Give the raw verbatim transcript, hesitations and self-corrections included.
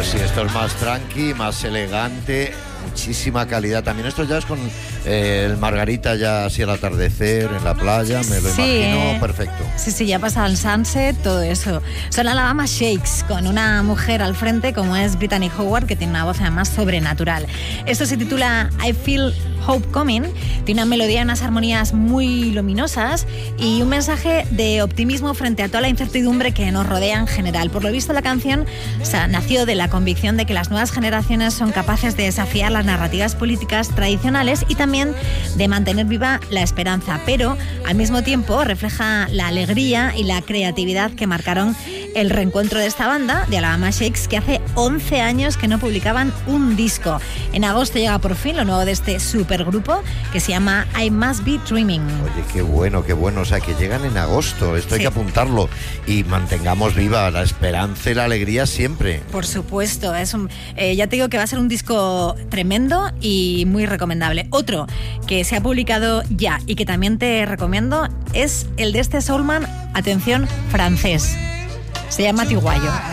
Pues sí, esto es más tranqui, más elegante, muchísima calidad. También esto ya es con eh, el Margarita ya así al atardecer en la playa, me lo Sí, imagino eh. perfecto. Sí, sí, ya pasa el sunset, todo eso. Son Alabama Shakes, con una mujer al frente como es Brittany Howard, que tiene una voz además sobrenatural. Esto se titula I Feel Hope Coming, tiene una melodía y unas armonías muy luminosas y un mensaje de optimismo frente a toda la incertidumbre que nos rodea en general. Por lo visto, la canción o sea, nació de la convicción de que las nuevas generaciones son capaces de desafiar las narrativas políticas tradicionales y también de mantener viva la esperanza, pero al mismo tiempo refleja la alegría y la creatividad que marcaron el reencuentro de esta banda, de Alabama Shakes, que hace once años que no publicaban un disco. En agosto llega por fin lo nuevo de este supergrupo que se llama I Must Be Dreaming. Oye, qué bueno, qué bueno, o sea, que llegan en agosto, esto hay Sí. que apuntarlo y mantengamos viva la esperanza y la alegría siempre. Por supuesto, es un, eh, ya te digo que va a ser un disco tremendo y muy recomendable. Otro que se ha publicado ya y que también te recomiendo es el de este soulman, atención, francés. Se llama Tiguayo.